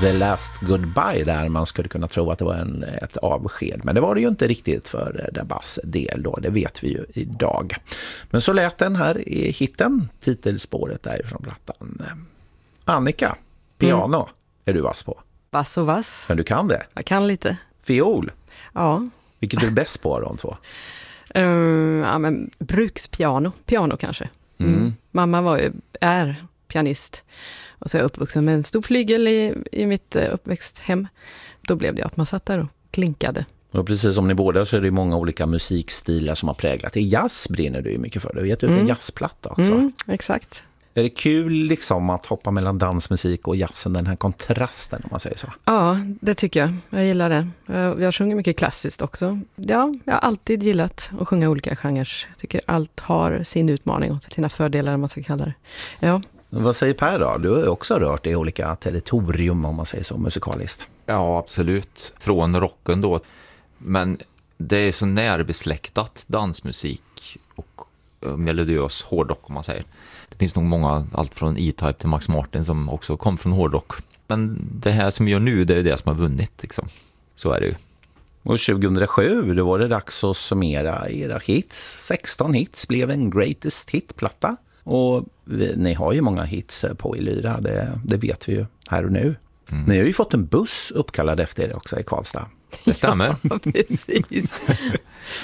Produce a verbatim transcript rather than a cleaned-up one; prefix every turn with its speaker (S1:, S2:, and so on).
S1: The Last Goodbye där man skulle kunna tro att det var en, ett avsked. Men det var det ju inte riktigt för Dabas del då, det vet vi ju idag. Men så lät den här i hitten, titelspåret därifrån plattan. Annika, piano mm. är du vass på?
S2: Vass och vass.
S1: Men du kan det?
S2: Jag kan lite.
S1: Fiol?
S2: Ja.
S1: Vilket är du bäst på de två?
S2: Um, ja, men brukspiano. Piano kanske. Mm. Mm. Mamma var ju, är pianist. Och så är jag uppvuxen med en stor flygel i, i mitt uppväxthem. Då blev det att man satt där och klinkade.
S1: Och precis som ni båda så är det många olika musikstilar som har präglat. I jazz brinner du ju mycket för. Du har gett ut mm. en jazzplatta också.
S2: Mm, exakt.
S1: Är det kul liksom att hoppa mellan dansmusik och jazzen, den här kontrasten om man säger så?
S2: Ja, det tycker jag. Jag gillar det. Jag, jag sjunger mycket klassiskt också. Ja, jag har alltid gillat att sjunga olika genrer. Jag tycker allt har sin utmaning och sina fördelar, om man ska kalla det. Ja.
S1: Vad säger Per då? Du har ju också rört i olika territorium om man säger så, musikaliskt.
S3: Ja, absolut. Från rocken då. Men det är så närbesläktat dansmusik och melodiös hårdrock om man säger. Det finns nog många, allt från E-Type till Max Martin som också kom från hårdrock. Men det här som vi gör nu, det är det som har vunnit liksom. Så är det ju.
S1: Och tjugohundrasju, då var det dags att summera era hits. sexton hits blev en greatest hit-platta. Och vi, ni har ju många hits på i Lyra, det, det vet vi ju här och nu. Mm. Ni har ju fått en buss uppkallad efter er också i Karlstad.
S3: Det stämmer.
S2: Ja, precis.